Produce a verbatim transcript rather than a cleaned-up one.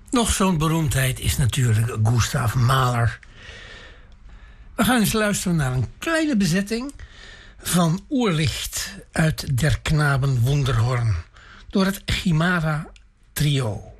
Nog zo'n beroemdheid is natuurlijk Gustav Mahler. We gaan eens luisteren naar een kleine bezetting van Oerlicht uit Der Knaben Wunderhorn door het Chimara Trio.